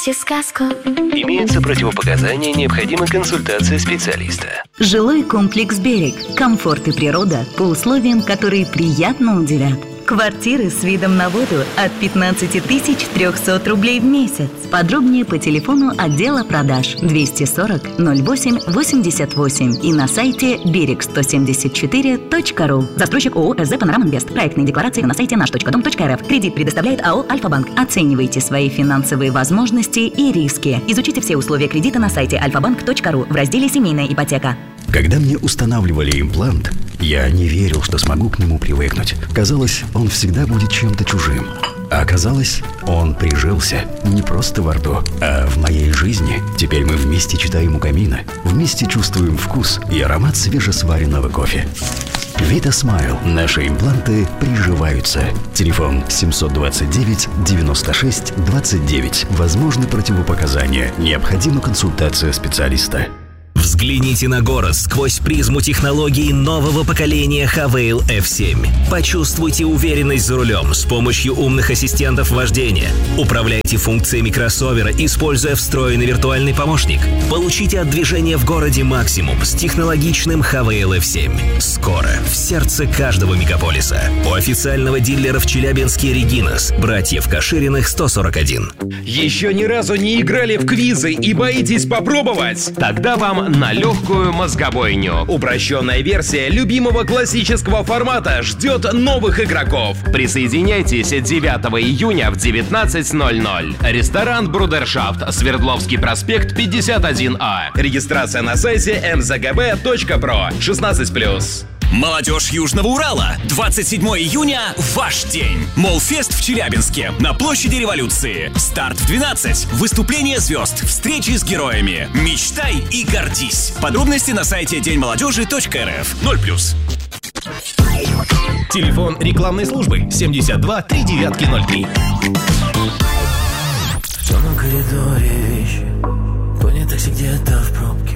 Читайте сказку. Имеются противопоказания, необходима консультация специалиста. Жилой комплекс «Берег». Комфорт и природа по условиям, которые приятно удивят. Квартиры с видом на воду от 15 300 рублей в месяц. Подробнее по телефону отдела продаж 240 08 88 и на сайте берег174.ру. Застройщик ООО «СЗ Панорама Инвест». Проектные декларации на сайте наш.дом.рф. Кредит предоставляет АО «Альфа-банк». Оценивайте свои финансовые возможности и риски. Изучите все условия кредита на сайте alfabank.ru в разделе «Семейная ипотека». Когда мне устанавливали имплант, я не верил, что смогу к нему привыкнуть. Казалось, он всегда будет чем-то чужим. А оказалось, он прижился не просто во рту, а в моей жизни. Теперь мы вместе читаем у камина, вместе чувствуем вкус и аромат свежесваренного кофе. Vita Smile. Наши импланты приживаются. Телефон 729 96 29. Возможны противопоказания. Необходима консультация специалиста. Взгляните на город сквозь призму технологий нового поколения Havail F7. Почувствуйте уверенность за рулем с помощью умных ассистентов вождения. Управляйте функциями кроссовера, используя встроенный виртуальный помощник. Получите от движения в городе максимум с технологичным Havail F7. Скоро в сердце каждого мегаполиса. У официального дилера в Челябинске Регинас, братьев Кашириных 141. Еще ни разу не играли в квизы и боитесь попробовать? Тогда вам на легкую мозгобойню. Упрощенная версия любимого классического формата ждет новых игроков. Присоединяйтесь 9 июня в 19:00. Ресторан «Брудершафт», Свердловский проспект, 51А. Регистрация на сайте mzgb.pro. 16+. Молодежь Южного Урала. 27 июня – ваш день. Молфест в Челябинске на площади Революции. Старт в 12. Выступление звезд. Встречи с героями. Мечтай и гордись. Подробности на сайте деньмолодежи.рф. 0+. Телефон рекламной службы 72 3903. В темном коридоре вещи. Понял такси где-то в пробке.